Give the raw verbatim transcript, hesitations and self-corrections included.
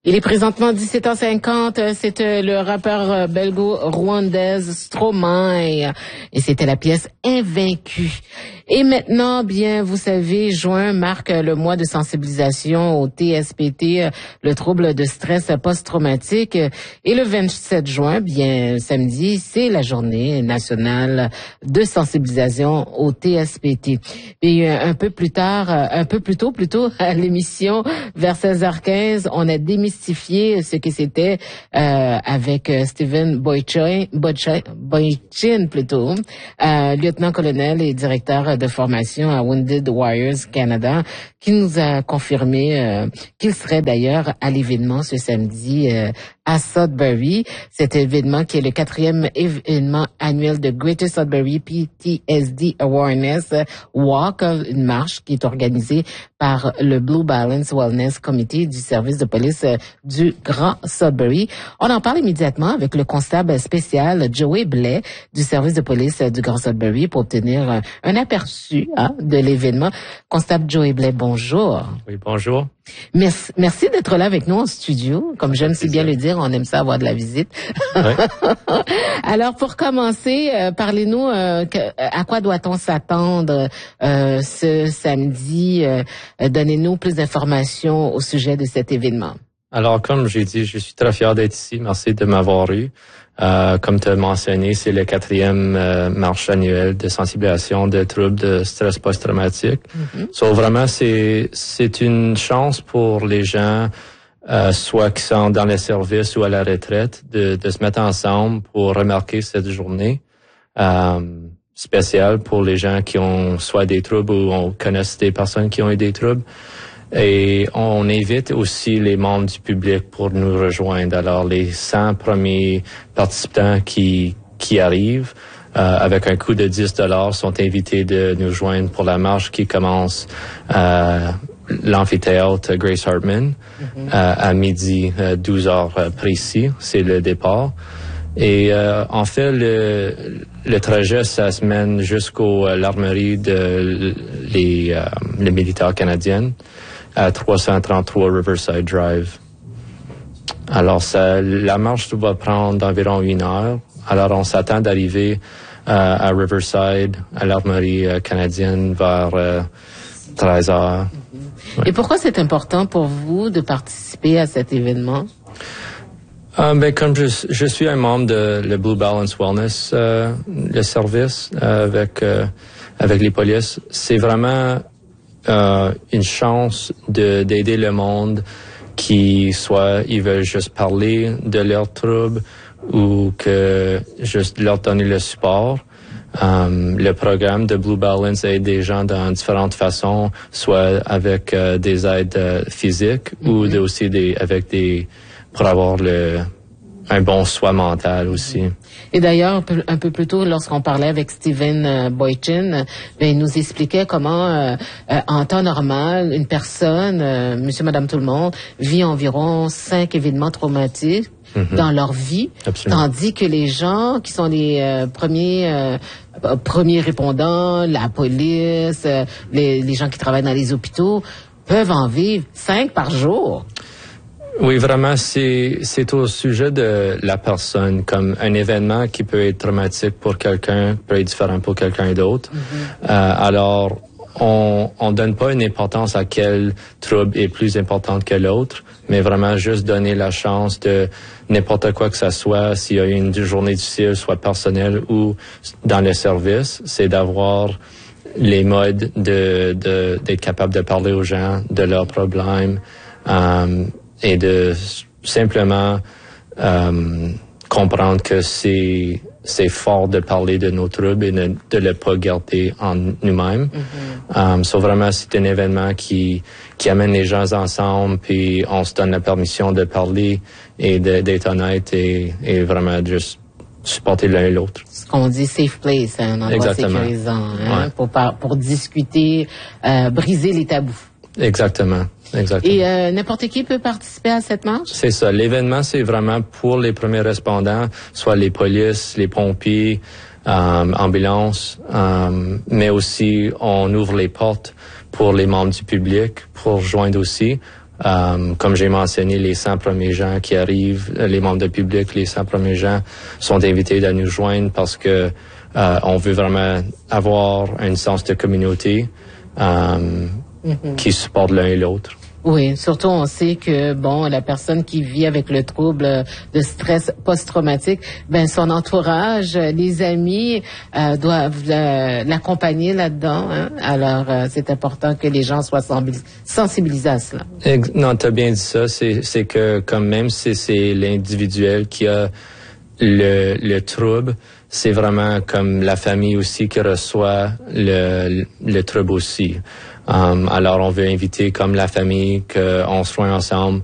Il est présentement dix-sept heures cinquante, c'est le rappeur belgo-rwandais Stromae et c'était la pièce Invaincu. Et maintenant, bien, vous savez, juin marque le mois de sensibilisation au T S P T, le trouble de stress post-traumatique. Et le vingt-sept juin, bien, samedi, c'est la journée nationale de sensibilisation au T S P T. Et un peu plus tard, un peu plus tôt, plutôt, à l'émission, vers seize heures quinze, on a démystifié ce que c'était euh, avec Stephen Boychin, Boychin, Boychin plutôt, euh, lieutenant-colonel et directeur de formation à Wounded Warriors Canada, qui nous a confirmé euh, qu'il serait d'ailleurs à l'événement ce samedi euh, à Sudbury. Cet événement qui est le quatrième événement annuel de Greater Sudbury P T S D Awareness Walk, une marche qui est organisée par le Blue Balance Wellness Committee du service de police du Grand Sudbury. On en parle immédiatement avec le constable spécial Joey Blais du service de police du Grand Sudbury pour obtenir un aperçu hein, de l'événement. Constable Joey Blais, bonjour. Oui, bonjour. Merci, merci d'être là avec nous en studio. Comme j'aime si bien le dire, on aime ça avoir de la visite. Oui. Alors, pour commencer, euh, parlez-nous euh, que, à quoi doit-on s'attendre euh, ce samedi? Euh, donnez-nous plus d'informations au sujet de cet événement. Alors, comme j'ai dit, je suis très fier d'être ici. Merci de m'avoir eu. Euh, comme tu as mentionné, c'est le quatrième euh, marche annuelle de sensibilisation de troubles de stress post-traumatique. Mm-hmm. So, vraiment, c'est c'est une chance pour les gens, euh, soit qui sont dans les services ou à la retraite, de, de se mettre ensemble pour remarquer cette journée euh, spéciale pour les gens qui ont soit des troubles ou on connaît des personnes qui ont eu des troubles. Et on invite aussi les membres du public pour nous rejoindre. Alors, les cent premiers participants qui qui arrivent euh, avec un coût de dix dollars sont invités de nous joindre pour la marche qui commence à l'amphithéâtre Grace Hartman mm-hmm. euh, à midi, euh, douze heures précis. C'est le départ. Et euh, en fait, le, le trajet, ça se mène jusqu'au euh, l'armerie de les, euh, les militaires canadiens à trois cent trente-trois Riverside Drive. Alors, ça, la marche va prendre environ une heure. Alors, on s'attend d'arriver euh, à Riverside, à l'armerie euh, canadienne, vers euh, treize heures. Mm-hmm. Ouais. Et pourquoi c'est important pour vous de participer à cet événement? Euh, ben, comme je, je suis un membre de le Blue Balance Wellness, euh, le service euh, avec euh, avec les polices, c'est vraiment euh, une chance de d'aider le monde qui soit ils veulent juste parler de leurs troubles ou que juste leur donner le support. Um, le programme de Blue Balance aide des gens dans différentes façons, soit avec euh, des aides euh, physiques mm-hmm. ou de, aussi des avec des pour avoir le un bon soin mental aussi. Et d'ailleurs, un peu, un peu plus tôt, lorsqu'on parlait avec Stephen euh, Boychin, ben, il nous expliquait comment, euh, euh, en temps normal, une personne, euh, monsieur, madame, tout le monde, vit environ cinq événements traumatiques mm-hmm. dans leur vie, Absolument. Tandis que les gens qui sont les euh, premiers euh, premiers répondants, la police, euh, les, les gens qui travaillent dans les hôpitaux, peuvent en vivre cinq par jour. Oui, vraiment, c'est c'est au sujet de la personne. Comme un événement qui peut être traumatique pour quelqu'un peut être différent pour quelqu'un d'autre. Mm-hmm. Euh, alors, on on donne pas une importance à quel trouble est plus importante que l'autre, mais vraiment juste donner la chance de n'importe quoi que ça soit, s'il y a une journée difficile, soit personnelle ou dans le service, c'est d'avoir les modes de de d'être capable de parler aux gens de leurs problèmes. Um, et de simplement euh, comprendre que c'est c'est fort de parler de nos troubles et de, de le pas garder en nous-mêmes. Mm-hmm. Um, so vraiment, c'est un événement qui qui amène les gens ensemble, puis on se donne la permission de parler et de, d'être honnête et, et vraiment juste supporter l'un et l'autre. Ce qu'on dit safe place, hein, un endroit Exactement. sécurisant, hein, ouais. pour pour discuter, euh, briser les tabous. Exactement. Exactement. Et euh, n'importe qui peut participer à cette marche? C'est ça. L'événement, c'est vraiment pour les premiers répondants, soit les polices, les pompiers, euh, ambulances, euh, mais aussi on ouvre les portes pour les membres du public pour joindre aussi. Um, comme j'ai mentionné, les cent premiers gens qui arrivent, les membres de public, les cent premiers gens sont invités à nous joindre parce que euh, on veut vraiment avoir un sens de communauté um, mm-hmm. qui supporte l'un et l'autre. Oui, surtout on sait que bon, la personne qui vit avec le trouble de stress post-traumatique, ben son entourage, les amis euh, doivent euh, l'accompagner là-dedans. Hein? Alors euh, c'est important que les gens soient sensibilisés à cela. Non, t'as bien dit ça. C'est c'est que comme même si c'est l'individuel qui a le le trouble, c'est vraiment comme la famille aussi qui reçoit le le trouble aussi. Um, alors, on veut inviter comme la famille qu'on se joint ensemble